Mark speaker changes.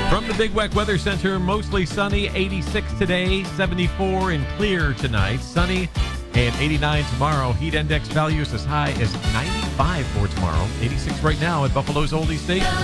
Speaker 1: From the Big Weck Weather Center, mostly sunny, 86 today, 74 and clear tonight, sunny and 89 tomorrow. Heat index values as high as 95 for tomorrow, 86 right now at Buffalo's Oldie Station.